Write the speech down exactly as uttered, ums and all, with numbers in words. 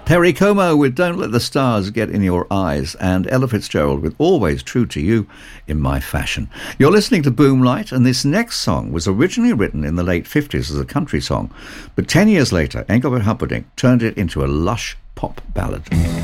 Perry Como with Don't Let the Stars Get in Your Eyes, and Ella Fitzgerald with Always True to You in My Fashion. You're listening to Boomlight, and this next song was originally written in the late fifties as a country song, but ten years later, Engelbert Humperdinck turned it into a lush pop ballad.